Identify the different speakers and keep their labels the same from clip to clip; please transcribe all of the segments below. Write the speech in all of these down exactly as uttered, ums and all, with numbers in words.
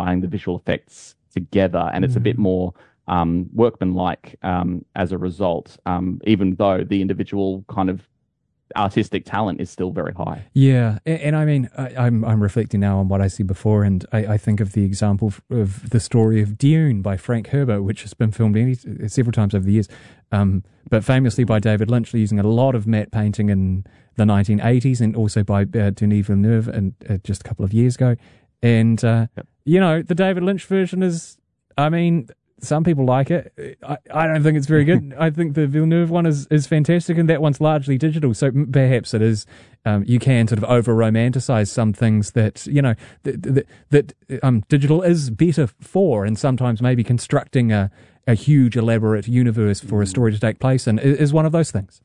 Speaker 1: tying the visual effects together, and it's mm. a bit more um, workmanlike um, as a result, um, even though the individual kind of artistic talent is still very high.
Speaker 2: Yeah, and, and I mean, I, I'm I'm reflecting now on what I said before, and I, I think of the example of, of the story of Dune by Frank Herbert, which has been filmed any, several times over the years, um, but famously by David Lynch, using a lot of matte painting in the nineteen eighties, and also by uh, Denis Villeneuve and uh, just a couple of years ago. And uh, yep. you know, the David Lynch version is, I mean, some people like it. I, I don't think it's very good. I think the Villeneuve one is, is fantastic, and that one's largely digital. So perhaps it is, um, you can sort of over-romanticize some things that, you know, that, that, that um, digital is better for, and sometimes maybe constructing a, a huge, elaborate universe for a story to take place in is one of those things.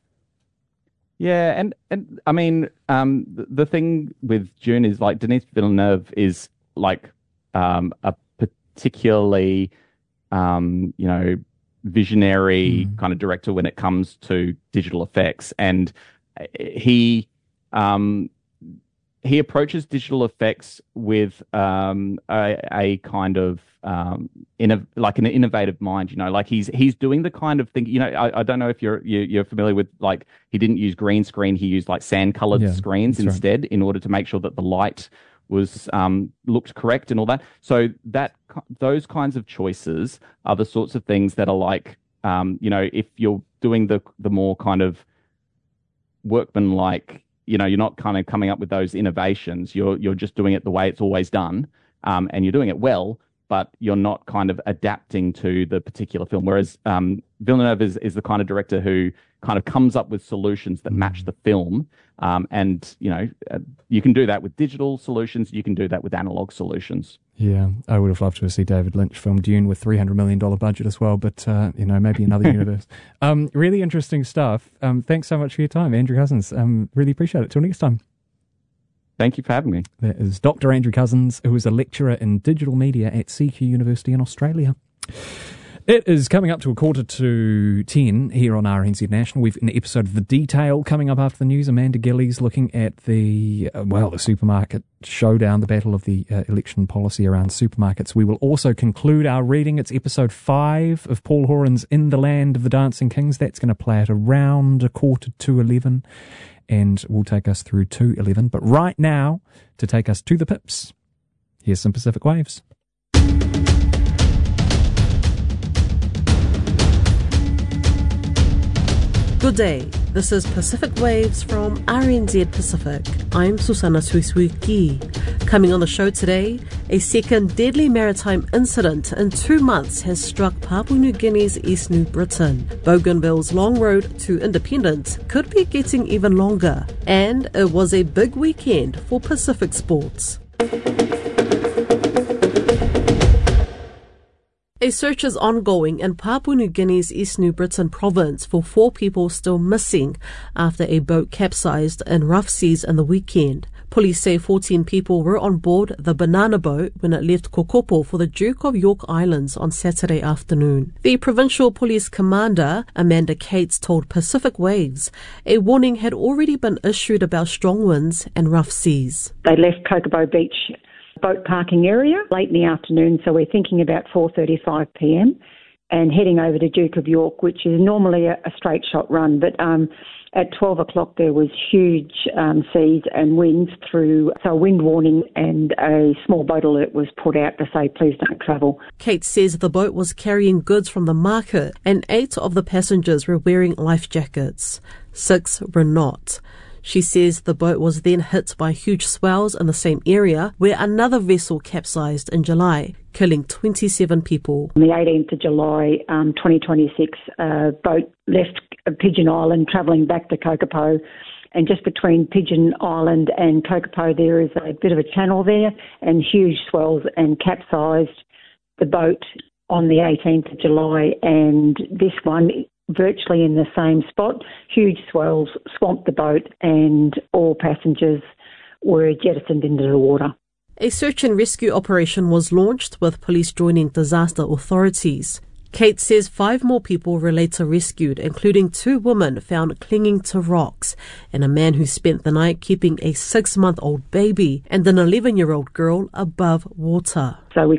Speaker 1: Yeah, and, and I mean, um, the, the thing with Dune is, like, Denis Villeneuve is, like, um, a particularly... Um, you know, visionary mm. kind of director when it comes to digital effects, and he um, he approaches digital effects with um, a, a kind of um, inno- like an innovative mind. You know, like he's he's doing the kind of thing. You know, I, I don't know if you're you, you're familiar with, like, he didn't use green screen; he used like sand colored yeah, screens instead right. in order to make sure that the light was um, looked correct and all that. So that those kinds of choices are the sorts of things that are like, um, you know, if you're doing the the more kind of workmanlike, you know, you're not kind of coming up with those innovations. You're you're just doing it the way it's always done, um, and you're doing it well, but you're not kind of adapting to the particular film. Whereas um, Villeneuve is, is the kind of director who kind of comes up with solutions that match the film. Um, and, you know, uh, you can do that with digital solutions. You can do that with analog solutions.
Speaker 2: Yeah, I would have loved to see David Lynch film Dune with three hundred million dollars budget as well, but, uh, you know, maybe another universe. Um, really interesting stuff. Um, thanks so much for your time, Andrew Cousins. Um, really appreciate it. Till next time.
Speaker 1: Thank you for having me.
Speaker 2: That is Doctor Andrew Cousins, who is a lecturer in digital media at C Q University in Australia. It is coming up to a quarter to ten here on R N Z National. We've an episode of The Detail coming up after the news. Amanda Gillies looking at the, uh, well, the supermarket showdown, the battle of the uh, election policy around supermarkets. We will also conclude our reading. It's episode five of Paul Horan's In the Land of the Dancing Kings. That's going to play at around a quarter to eleven, and will take us through to eleven. But right now, to take us to the pips, here's some Pacific Waves.
Speaker 3: Good day, this is Pacific Waves from R N Z Pacific. I'm Susana Suisuki. Coming on the show today, a second deadly maritime incident in two months has struck Papua New Guinea's East New Britain. Bougainville's long road to independence could be getting even longer. And it was a big weekend for Pacific sports. A search is ongoing in Papua New Guinea's East New Britain province for four people still missing after a boat capsized in rough seas in the weekend. Police say fourteen people were on board the Banana boat when it left Kokopo for the Duke of York Islands on Saturday afternoon. The provincial police commander, Amanda Cates, told Pacific Waves a warning had already been issued about strong winds and rough seas.
Speaker 4: They left Kokopo Beach boat parking area late in the afternoon, so we're thinking about four thirty-five p.m. and heading over to Duke of York, which is normally a, a straight shot run, but um, at twelve o'clock there was huge um, seas and winds through, so a wind warning and a small boat alert was put out to say please don't travel.
Speaker 3: Kate says the boat was carrying goods from the market and eight of the passengers were wearing life jackets. Six were not. She says the boat was then hit by huge swells in the same area where another vessel capsized in July, killing twenty-seven people.
Speaker 4: On the eighteenth of July, um, twenty twenty-six, a boat left Pigeon Island travelling back to Kokopo, and just between Pigeon Island and Kokopo there is a bit of a channel there and huge swells, and capsized the boat on the eighteenth of July, and this one virtually in the same spot. Huge swells swamped the boat and all passengers were jettisoned into the water.
Speaker 3: A search and rescue operation was launched with police joining disaster authorities. Kate says five more people were later rescued, including two women found clinging to rocks and a man who spent the night keeping a six-month-old baby and an eleven-year-old girl above water.
Speaker 4: So we